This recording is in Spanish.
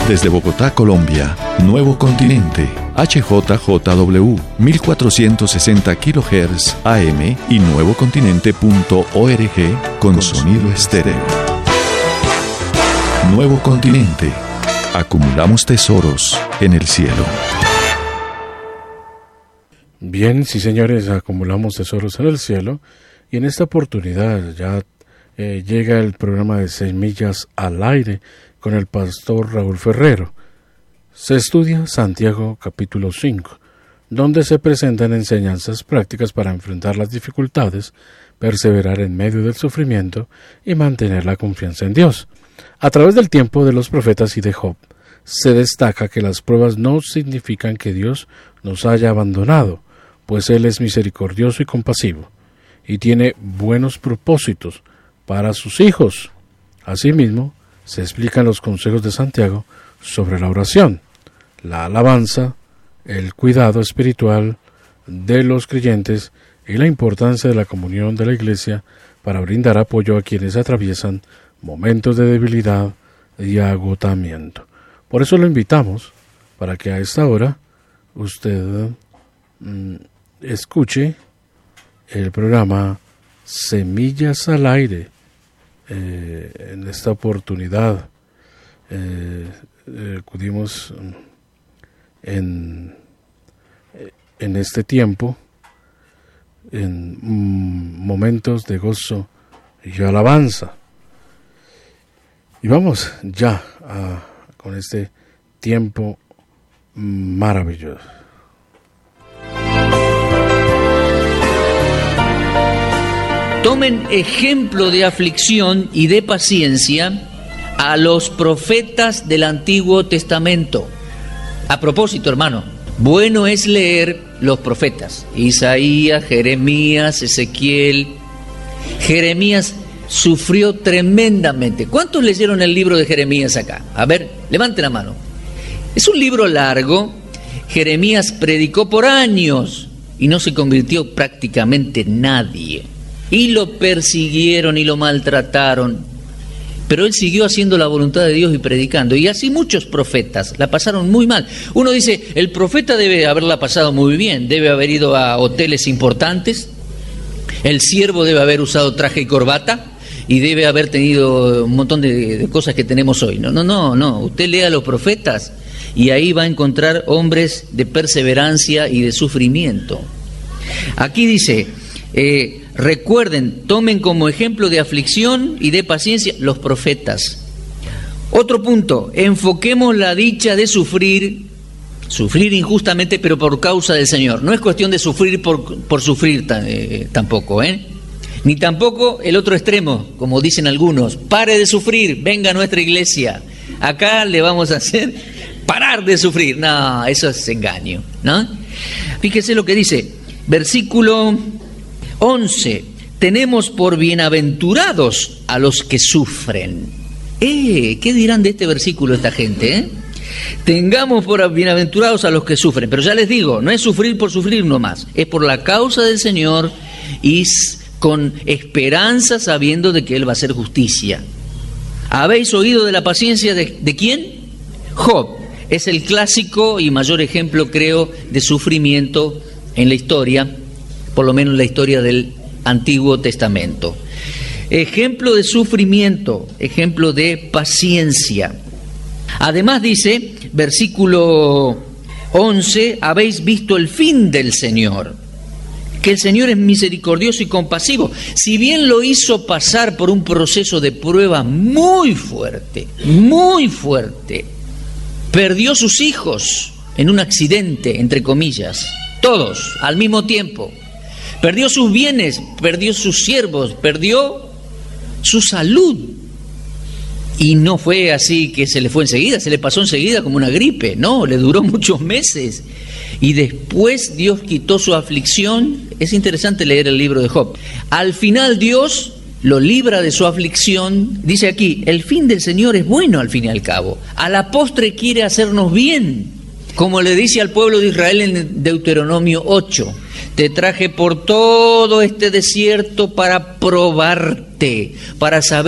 Desde Bogotá, Colombia, Nuevo Continente, HJJW, 1460 kHz AM y nuevocontinente.org con sonido estéreo. Nuevo Continente. Acumulamos tesoros en el cielo. Bien, sí señores, acumulamos tesoros en el cielo y en esta oportunidad ya llega el programa de Semillas al Aire con el pastor Raúl Ferrero. Se estudia Santiago capítulo 5, donde se presentan enseñanzas prácticas para enfrentar las dificultades, perseverar en medio del sufrimiento y mantener la confianza en Dios. A través del tiempo de los profetas y de Job, se destaca que las pruebas no significan que Dios nos haya abandonado, pues Él es misericordioso y compasivo, y tiene buenos propósitos para sus hijos. Asimismo, se explican los consejos de Santiago sobre la oración, la alabanza, el cuidado espiritual de los creyentes y la importancia de la comunión de la Iglesia para brindar apoyo a quienes atraviesan momentos de debilidad y agotamiento. Por eso lo invitamos para que a esta hora usted escuche el programa Semillas al Aire. En esta oportunidad acudimos en este tiempo en momentos de gozo y alabanza. Y vamos ya con este tiempo maravilloso. Tomen ejemplo de aflicción y de paciencia a los profetas del Antiguo Testamento. A propósito, hermano, bueno es leer los profetas. Isaías, Jeremías, Ezequiel. Jeremías sufrió tremendamente. ¿Cuántos leyeron el libro de Jeremías acá? A ver, levanten la mano. Es un libro largo. Jeremías predicó por años y no se convirtió prácticamente nadie. Y lo persiguieron y lo maltrataron. Pero él siguió haciendo la voluntad de Dios y predicando. Y así muchos profetas la pasaron muy mal. Uno dice, el profeta debe haberla pasado muy bien, debe haber ido a hoteles importantes, el siervo debe haber usado traje y corbata y debe haber tenido un montón de cosas que tenemos hoy. No. Usted lea a los profetas y ahí va a encontrar hombres de perseverancia y de sufrimiento. Aquí dice... recuerden, tomen como ejemplo de aflicción y de paciencia los profetas. Otro punto, enfoquemos la dicha de sufrir injustamente, pero por causa del Señor. No es cuestión de sufrir por sufrir tampoco, ni tampoco el otro extremo, como dicen algunos, pare de sufrir, venga a nuestra iglesia, acá le vamos a hacer parar de sufrir. No, eso es engaño, ¿no? Fíjese lo que dice, versículo 11, tenemos por bienaventurados a los que sufren. ¿Qué dirán de este versículo esta gente? Tengamos por bienaventurados a los que sufren. Pero ya les digo, no es sufrir por sufrir nomás, es por la causa del Señor y con esperanza sabiendo de que Él va a hacer justicia. ¿Habéis oído de la paciencia de quién? Job. Es el clásico y mayor ejemplo, creo, de sufrimiento en la historia, por lo menos la historia del Antiguo Testamento. Ejemplo de sufrimiento, ejemplo de paciencia. Además dice, versículo 11, habéis visto el fin del Señor, que el Señor es misericordioso y compasivo. Si bien lo hizo pasar por un proceso de prueba muy fuerte, perdió sus hijos en un accidente, entre comillas, todos al mismo tiempo. Perdió sus bienes, perdió sus siervos, perdió su salud. Y no fue así que se le fue enseguida, se le pasó enseguida como una gripe. No, le duró muchos meses. Y después Dios quitó su aflicción. Es interesante leer el libro de Job. Al final Dios lo libra de su aflicción. Dice aquí, el fin del Señor es bueno al fin y al cabo. A la postre quiere hacernos bien. Como le dice al pueblo de Israel en Deuteronomio 8. Te traje por todo este desierto para probarte, para saber